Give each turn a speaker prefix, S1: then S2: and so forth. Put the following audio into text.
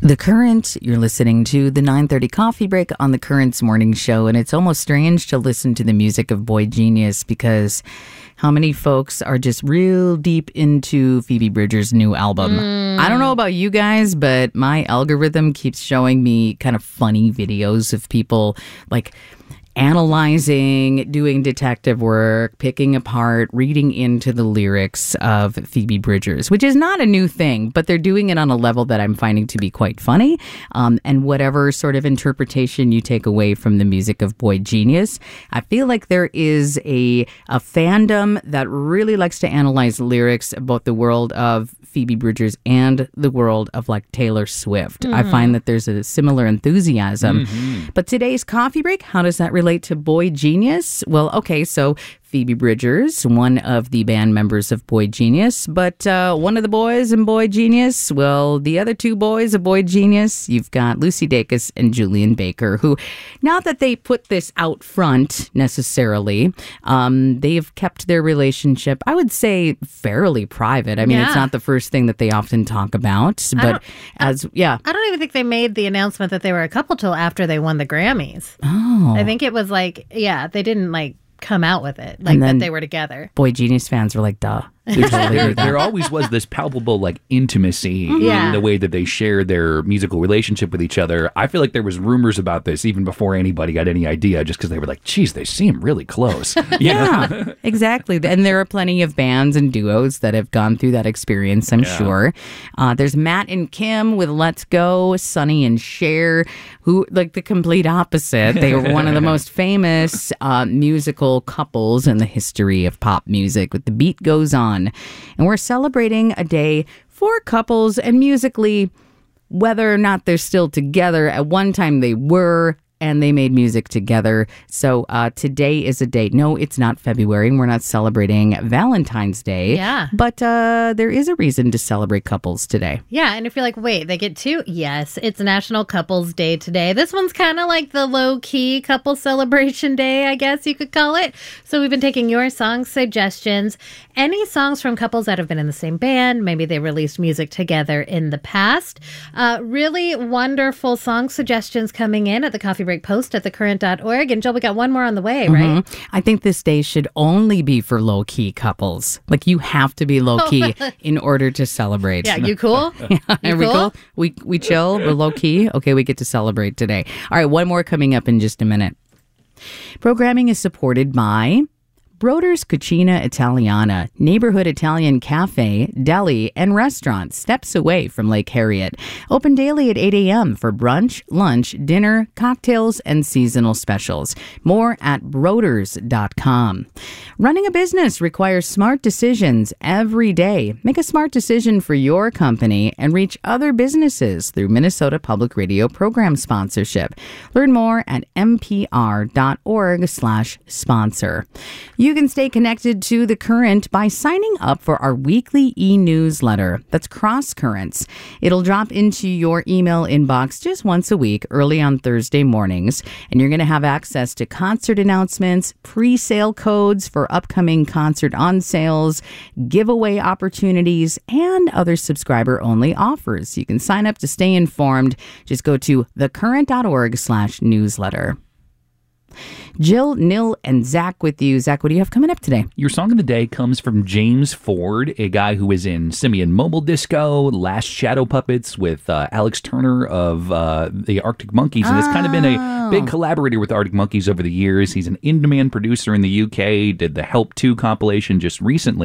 S1: The Current, you're listening to the 9:30 Coffee Break on the Current's morning show, and it's almost strange to listen to the music of Boy Genius because how many folks are just real deep into Phoebe Bridgers' new album. I don't know about you guys, but my algorithm keeps showing me kind of funny videos of people like analyzing, doing detective work, picking apart, reading into the lyrics of Phoebe Bridgers, which is not a new thing, but they're doing it on a level that I'm finding to be quite funny. And whatever sort of interpretation you take away from the music of Boy Genius, I feel like there is a fandom that really likes to analyze lyrics about the world of Phoebe Bridgers and the world of like Taylor Swift. I find that there's a similar enthusiasm. But today's coffee break, how does that relate to Boy Genius? Well, okay, so Phoebe Bridgers, one of the band members of Boy Genius, but one of the boys in Boy Genius, well, the other two boys of Boy Genius, you've got Lucy Dacus and Julian Baker, who, not that they put this out front necessarily, they've kept their relationship, I would say, fairly private. I mean, it's not the first thing that they often talk about, but I don't even think they made the announcement that they were a couple till after they won the Grammys. Oh. I think it was like, they didn't like come out with it, like that they were together. Boy Genius fans were like, duh.
S2: There always was this palpable like intimacy in the way that they shared their musical relationship with each other. I feel like there was rumors about this even before anybody got any idea, just because they were like, geez, they seem really close.
S1: Yeah, exactly. And there are plenty of bands and duos that have gone through that experience, I'm sure. There's Matt and Kim with Let's Go, Sonny and Cher, who like the complete opposite. They were one of the most famous musical couples in the history of pop music with The Beat Goes On. And we're celebrating a day for couples and musically, whether or not they're still together. At one time they were, and they made music together. So today is a date. No, it's not February. We're not celebrating Valentine's Day.
S3: Yeah.
S1: But there is a reason to celebrate couples today.
S3: Yeah, and if you're like, wait, they get two? Yes, it's National Couples Day today. This one's kind of like the low-key couple celebration day, I guess you could call it. So we've been taking your song suggestions. Any songs from couples that have been in the same band, maybe they released music together in the past. Really wonderful song suggestions coming in at the Coffee Break Post at thecurrent.org. And Jill, we got one more on the way, right?
S1: I think this day should only be for low-key couples. Like, you have to be low-key in order to celebrate.
S3: Yeah, you cool?
S1: Are we cool? We chill, we're low-key. Okay, we get to celebrate today. All right, one more coming up in just a minute. Programming is supported by Broder's Cucina Italiana, neighborhood Italian cafe, deli, and restaurant steps away from Lake Harriet. Open daily at 8 a.m. for brunch, lunch, dinner, cocktails, and seasonal specials. More at broders.com. Running a business requires smart decisions every day. Make a smart decision for your company and reach other businesses through Minnesota Public Radio program sponsorship. Learn more at mpr.org/sponsor. You can stay connected to The Current by signing up for our weekly e-newsletter. That's Cross Currents. It'll drop into your email inbox just once a week, early on Thursday mornings. And you're going to have access to concert announcements, pre-sale codes for upcoming concert on sales, giveaway opportunities, and other subscriber-only offers. You can sign up to stay informed. Just go to thecurrent.org/newsletter. Jill, Nil, and Zach with you. Zach, what do you have coming up today?
S2: Your song of the day comes from James Ford, a guy who was in Simian Mobile Disco, Last Shadow Puppets with Alex Turner of the Arctic Monkeys, and has kind of been a big collaborator with Arctic Monkeys over the years. He's an in-demand producer in the UK, did the Help 2 compilation just recently.